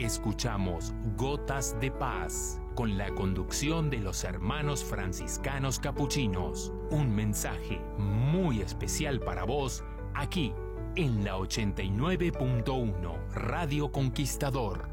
escuchamos Gotas de Paz, con la conducción de los hermanos franciscanos capuchinos. Un mensaje muy especial para vos, aquí en la 89.1 Radio Conquistador.